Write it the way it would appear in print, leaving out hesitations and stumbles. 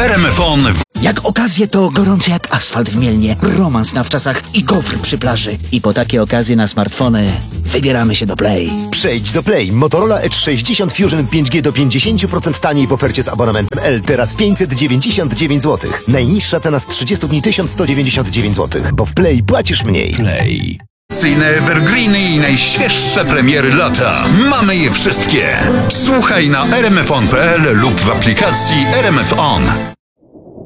RMFON. Jak okazje to gorące jak asfalt w Mielnie, romans na wczasach i gofr przy plaży. I po takie okazje na smartfony wybieramy się do Play. Przejdź do Play. Motorola Edge 60 Fusion 5G do 50% taniej w ofercie z abonamentem L. Teraz 599 zł. Najniższa cena z 30 dni 1199 zł. Bo w Play płacisz mniej. Play. Cyjne evergreeny i najświeższe premiery lata. Mamy je wszystkie. Słuchaj na rmfon.pl lub w aplikacji RMF On.